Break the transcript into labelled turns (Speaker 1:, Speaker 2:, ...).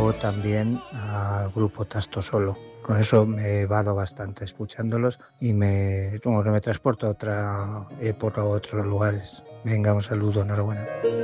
Speaker 1: luego también al grupo Tasto Solo. Con eso me vado bastante escuchándolos y como que me transporto a otra época o a otros lugares. Venga, un saludo, enhorabuena.